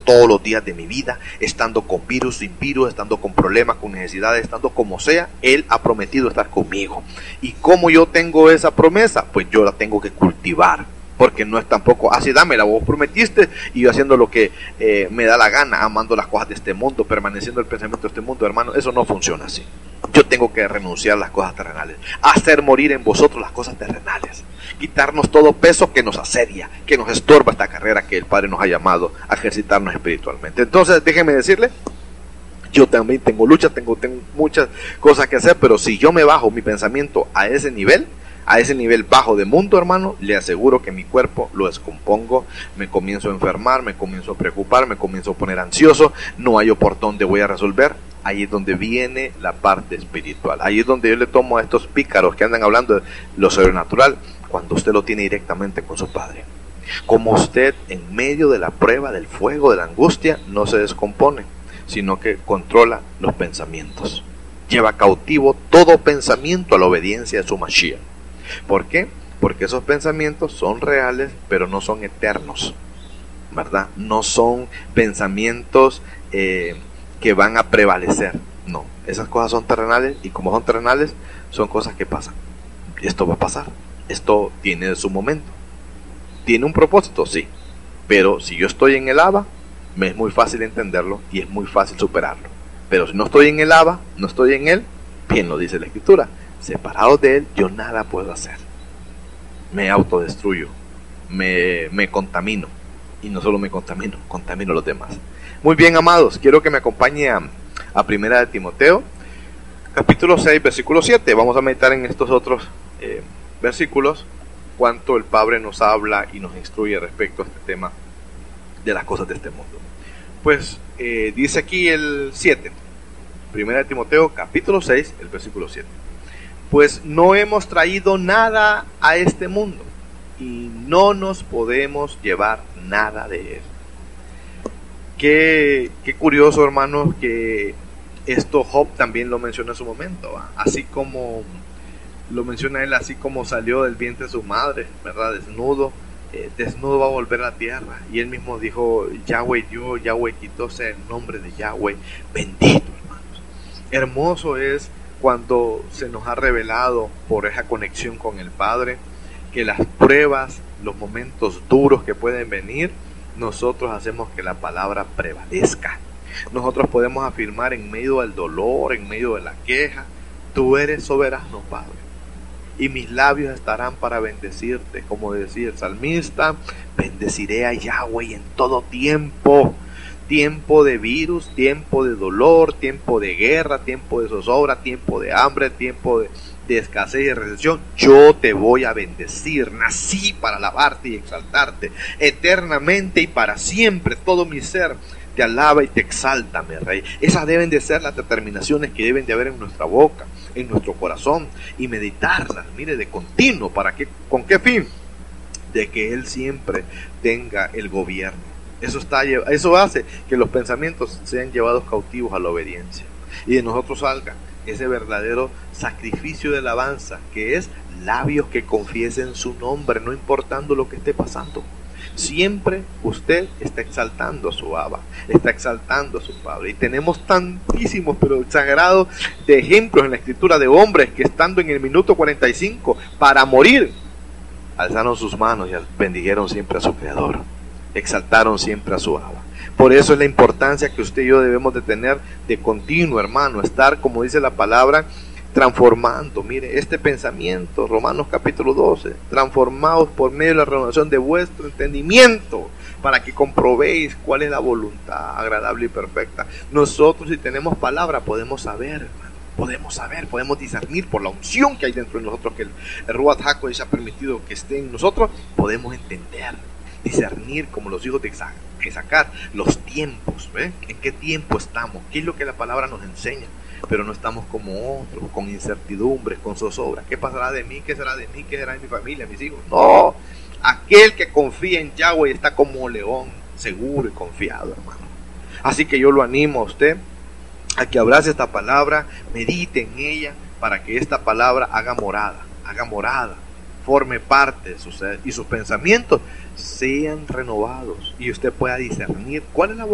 todos los días de mi vida, estando con virus, sin virus, estando con problemas, con necesidades, estando como sea, Él ha prometido estar conmigo. Y como yo tengo esa promesa, pues yo la tengo que cultivar. Porque no es tampoco, así dámela, vos prometiste y yo haciendo lo que me da la gana, amando las cosas de este mundo, permaneciendo el pensamiento de este mundo, hermano, eso no funciona así. Yo tengo que renunciar a las cosas terrenales, hacer morir en vosotros las cosas terrenales, quitarnos todo peso que nos asedia, que nos estorba esta carrera que el Padre nos ha llamado a ejercitarnos espiritualmente. Entonces, déjeme decirle, yo también tengo lucha, tengo muchas cosas que hacer, pero si yo me bajo mi pensamiento a ese nivel bajo de mundo, hermano, le aseguro que mi cuerpo lo descompongo, me comienzo a enfermar, me comienzo a preocupar, me comienzo a poner ansioso, no hay por dónde voy a resolver. Ahí es donde viene la parte espiritual, ahí es donde yo le tomo a estos pícaros que andan hablando de lo sobrenatural, cuando usted lo tiene directamente con su Padre. Como usted en medio de la prueba, del fuego, de la angustia, no se descompone, sino que controla los pensamientos, lleva cautivo todo pensamiento a la obediencia de su Mashiach. ¿Por qué? Porque esos pensamientos son reales, pero no son eternos, ¿verdad? No son pensamientos que van a prevalecer. No, esas cosas son terrenales, y como son terrenales, son cosas que pasan. Esto va a pasar, esto tiene su momento. ¿Tiene un propósito? Sí. Pero si yo estoy en el Abba, me es muy fácil entenderlo y es muy fácil superarlo. Pero si no estoy en el Abba, no estoy en Él, bien lo dice la Escritura, separado de Él, yo nada puedo hacer. Me autodestruyo, me contamino. Y no solo me contamino, contamino a los demás. Muy bien, amados, quiero que me acompañe a Primera de Timoteo, capítulo 6, versículo 7. Vamos a meditar en estos otros versículos, cuánto el Padre nos habla y nos instruye respecto a este tema de las cosas de este mundo. Pues dice aquí el 7, Primera de Timoteo, capítulo 6, el versículo 7. Pues no hemos traído nada a este mundo y no nos podemos llevar nada de él. Qué curioso, hermanos, que esto Job también lo menciona en su momento, ¿va? Así como lo menciona él, así como salió del vientre de su madre, ¿verdad? Desnudo, desnudo va a volver a la tierra. Y él mismo dijo, Yahweh dio, Yahweh quitó, sea el nombre de Yahweh bendito, hermanos. Hermoso es cuando se nos ha revelado por esa conexión con el Padre, que las pruebas, los momentos duros que pueden venir, nosotros hacemos que la palabra prevalezca. Nosotros podemos afirmar en medio del dolor, en medio de la queja, tú eres soberano, Padre, y mis labios estarán para bendecirte. Como decía el salmista, bendeciré a Yahweh en todo tiempo. Tiempo de virus, tiempo de dolor, tiempo de guerra, tiempo de zozobra, tiempo de hambre, tiempo de escasez y de recesión, yo te voy a bendecir. Nací para alabarte y exaltarte eternamente y para siempre. Todo mi ser te alaba y te exalta, mi Rey. Esas deben de ser las determinaciones que deben de haber en nuestra boca, en nuestro corazón, y meditarlas, mire, de continuo. ¿Para qué? ¿Con qué fin? De que Él siempre tenga el gobierno. Eso hace que los pensamientos sean llevados cautivos a la obediencia, y de nosotros salga ese verdadero sacrificio de alabanza, que es labios que confiesen su nombre, no importando lo que esté pasando. Siempre usted está exaltando a su Abba, está exaltando a su Padre. Y tenemos tantísimos, pero exagerados, de ejemplos en la Escritura de hombres que, estando en el minuto 45 para morir, alzaron sus manos y bendijeron siempre a su Creador, exaltaron siempre a su Abba. Por eso es la importancia que usted y yo debemos de tener de continuo, hermano, estar, como dice la palabra, transformando, mire, este pensamiento, Romanos capítulo 12, transformados por medio de la renovación de vuestro entendimiento, para que comprobéis cuál es la voluntad agradable y perfecta. Nosotros, si tenemos palabra, podemos saber, hermano, podemos discernir por la unción que hay dentro de nosotros, que el Ruach HaKodesh ha permitido que esté en nosotros, podemos entender, discernir como los hijos de sacar los tiempos, ¿ve? ¿En qué tiempo estamos? ¿Qué es lo que la palabra nos enseña? Pero no estamos como otros, con incertidumbres, con zozobra. ¿Qué pasará de mí? ¿Qué será de mí? ¿Qué será de mi familia, mis hijos? No, aquel que confía en Yahweh está como león, seguro y confiado, hermano. Así que yo lo animo a usted a que abrace esta palabra, medite en ella, para que esta palabra haga morada, forme parte de su ser, y sus pensamientos sean renovados y usted pueda discernir cuál es la